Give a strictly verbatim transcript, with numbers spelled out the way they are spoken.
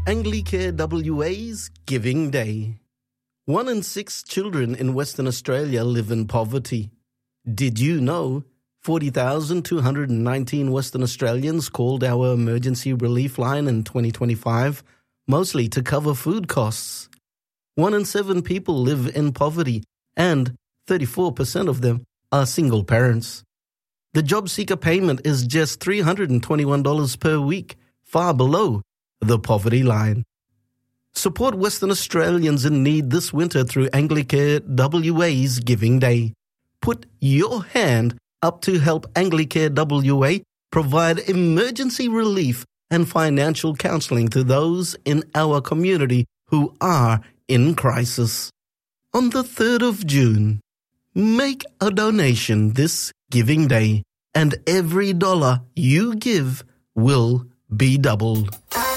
Anglicare W A's Giving Day. One in six children in Western Australia live in poverty. Did you know forty thousand two hundred nineteen Western Australians called our emergency relief line in twenty twenty-five, mostly to cover food costs? One in seven people live in poverty, and thirty-four percent of them are single parents. The job seeker payment is just three hundred twenty-one dollars per week, far below the poverty line. Support Western Australians in need this winter through Anglicare W A's Giving Day. Put your hand up to help Anglicare W A provide emergency relief and financial counselling to those in our community who are in crisis. On the third of June, make a donation this Giving Day, and every dollar you give will be doubled.